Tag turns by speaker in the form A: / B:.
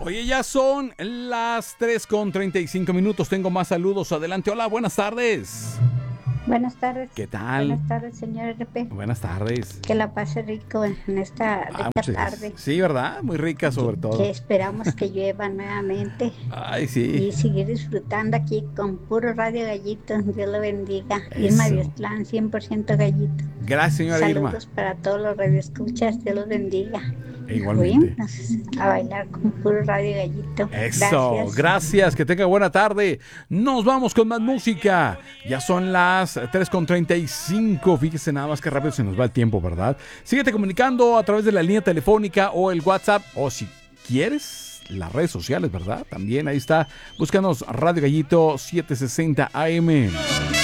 A: Oye, ya son las 3:35. Tengo más saludos. Adelante. Hola, buenas tardes.
B: Buenas tardes.
A: ¿Qué tal?
B: Buenas tardes, señor RP.
A: Buenas tardes.
B: Que la pase rico en esta rica
A: Muchas gracias.
B: tarde.
A: Sí, ¿verdad? Muy rica sobre
B: Que
A: todo.
B: esperamos que llueva nuevamente
A: Ay, sí.
B: y seguir disfrutando aquí con puro Radio Gallito. Dios lo bendiga. Irma
A: Eso.
B: Diostlán, 100% Gallito.
A: Gracias, señora Irma.
B: Saludos para todos los radioescuchas. Dios los bendiga.
A: Igualmente.
B: Fuimos a bailar con puro Radio Gallito.
A: Eso, gracias, que tenga buena tarde. Nos vamos con más música. Ya son las 3:35. Fíjese nada más que rápido se nos va el tiempo, ¿verdad? Síguete comunicando a través de la línea telefónica o el WhatsApp, o si quieres, las redes sociales, ¿verdad? También ahí está. Búscanos Radio Gallito 760 AM.